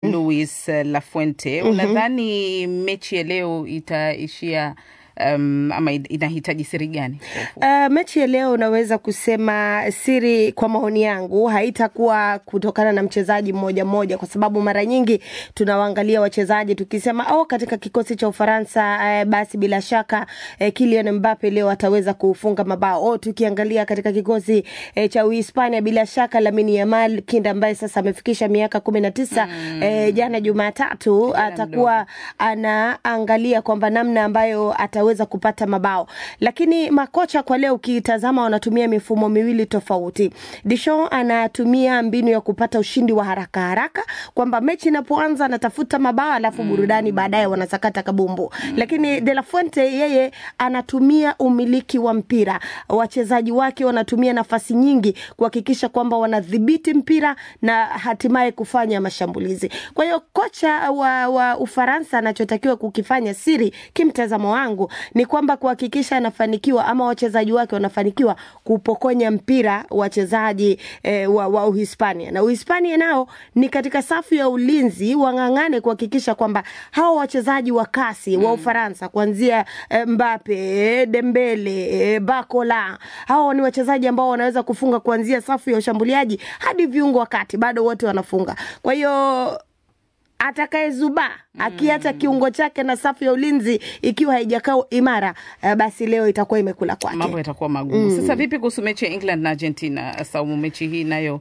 Luis Lafuente. Unadhani mechi ya leo itaishia ama inahitaji siri gani? Mechi ya leo unaweza kusema siri kwa maoni yangu haitakuwa kutokana na mchezaji mmoja mmoja, kwa sababu mara nyingi tunawaangalia wachezaji tukisema katika kikosi cha Ufaransa basi bila shaka Kylian Mbappe leo ataweza kufunga mabao. Tukiangalia katika kikosi cha Uhispania bila shaka Lamine Yamal kinda ambaye sasa amefikisha miaka 19 jana Jumatatu atakuwa anaangalia kwamba namna ambayo ataweza kupata mabao. Lakini makocha kwa leo ukitazama wanatumia mifumo miwili tofauti. Deschamps anatumia mbinu ya kupata ushindi wa haraka kwamba mechi inapoanza anatafuta mabao alafu burudani baadaye wanasakata kabumbu. Lakini De La Fuente yeye anatumia umiliki wa mpira. Wachezaji wake wanatumia nafasi nyingi kuhakikisha kwamba wanadhibiti mpira na hatimaye kufanya mashambulizi. Kwa hiyo kocha wa Ufaransa anachotakiwa kukifanya siri kimtazamo wangu ni kwamba kuhakikisha anafanikiwa ama wachezaji wake wanafanikiwa kupokonya mpira wachezaji wa Uhispania. Na Uhispania nao ni katika safu ya ulinzi wangangane kuhakikisha kwamba hao wachezaji wa kasi wa Ufaransa kuanzia Mbappe, Dembele, Barcola, hao ni wachezaji ambao wanaweza kufunga kuanzia safu ya ushambuliaji hadi viungo wakati bado wote wanafunga. Kwa hiyo atakayezuba akiacha kiungo chake na safu ya ulinzi ikiwa haijakaa imara basi leo itakuwa imekula kwake. Mambo yatakuwa magumu. Sasa vipi kuhusu mechi ya England na Argentina? Saumu, mechi hii nayo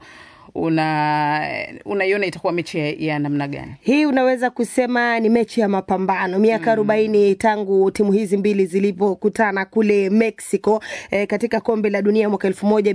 unaiona itakuwa mechi ya namna gani? Hii unaweza kusema ni mechi ya mapambano. Miaka 40 tangu timu hizi mbili zilipokutana kule Mexico katika kombe la dunia mwaka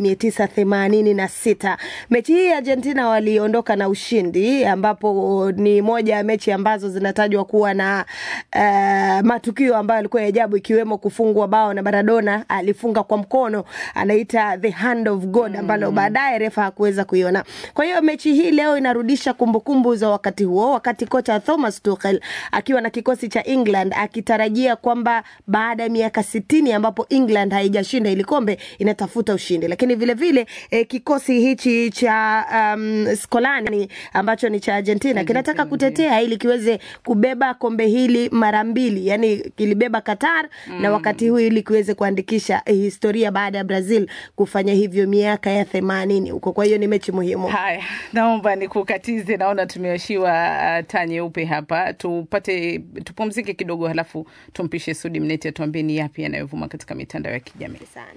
1986. Mechi hii Argentina waliondoka na ushindi, ambapo ni moja ya mechi ambazo zinatajwa kuwa na matukio ambayo yalikuwa ya ajabu, ikiwemo kufungwa bao na Maradona alifunga kwa mkono anaita the hand of God, ambalo baadaye refa hakuweza kuiona. Kwa hiyo mechi hii leo inarudisha kumbukumbu za wakati huo, wakati kocha Thomas Tuchel akiwa na kikosi cha England akitarajia kwamba baada ya miaka 60 ambapo England haijashinda ile kombe inatafuta ushindi. Lakini vile vile kikosi hichi cha Scolani ambacho ni cha Argentina kinataka kutetea ili kiweze kubeba kombe hili mara mbili, yani kilibeba Qatar na wakati huu ili kiweze kuandikisha historia baada ya Brazil kufanya hivyo miaka ya 80 huko. Kwa hiyo ni mechi muhimu. Haya, naomba nikukatize, naona tumeoshiwa taa nyeupe hapa. Tupumzike kidogo halafu tumpishe Sudi Mnete atuambie ni yapi yanayovuma katika mitandao ya kijamii sana.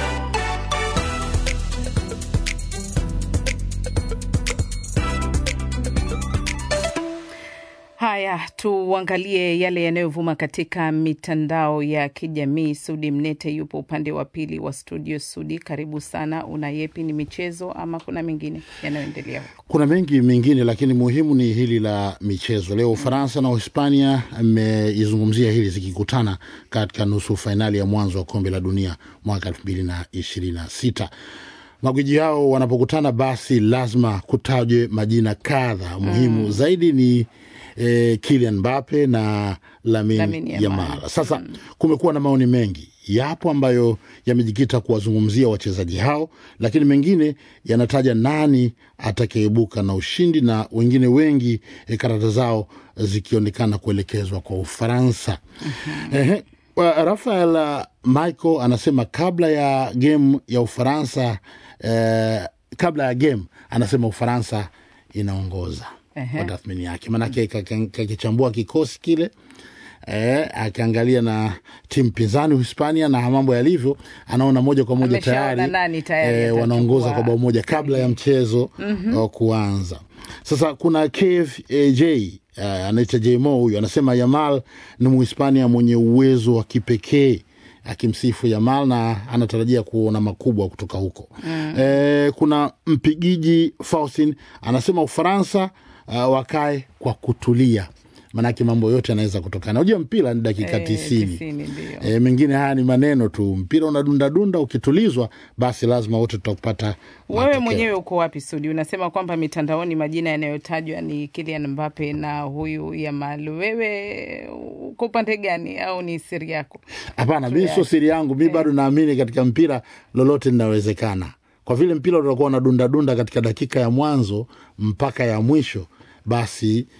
Haya, tuangalie yale yanayovuma katika mitandao ya kijamii. Sudi Mnete yupo upande wa pili wa studio. Sudi, karibu sana. Una yepi, ni michezo ama kuna mengine yanayoendelea huko? Kuna mengi mengine, lakini muhimu ni hili la michezo. Leo Ufaransa na Uhispania ameizungumzia hili zikikutana katika nusu finali ya mwanzo wa kombe la dunia mwaka 2026. Magwiji hao wanapokutana basi lazima kutaje majina kadha muhimu. Zaidi ni Kylian Mbappe na Lamine Yamal. Sasa kumekuwa na maoni mengi. Yapo ambayo yamejikita kuwazungumzia wachezaji hao, lakini mengine yanataja nani atakayeibuka na ushindi, na wengine wengi karata zao zikionekana kuelekezwa kwa Ufaransa. Rafael Michael anasema kabla ya game ya Ufaransa anasema Ufaransa inaongoza kwa tathmini yake. Manake kakichambua kikosi kile, akiangalia na timu pinzani Hispania na mambo yalivyo, anaona moja kwa moja tayari wanaongoza kwa bao moja kabla ya mchezo kuanza. Sasa kuna KFJ anaita Jmo, huyu anasema Yamal ni Mhispania mwenye uwezo wa kipekee, akimsifu Yamal na anatarajia kuona makubwa kutoka huko. Kuna mpigiji Faustin anasema Ufaransa wakae kwa kutulia, manake mambo yote yanaweza kutokana. Unajua mpira ni dakika 90. Mengine haya ni maneno tu. Mpira unadunda, ukitulizwa basi lazima wote tutakupata. Wewe mwenyewe uko wapi Sudi? Unasema kwamba mitandaoni majina yanayotajwa ni Kylian Mbappe na huyu Yamal. Wewe uko upande gani au ni siri yako? Hapana, mimi sio siri yangu. Mimi bado naamini katika mpira lolote linawezekana. Kwa vile mpira utakuwa unadunda katika dakika ya mwanzo mpaka ya mwisho, basi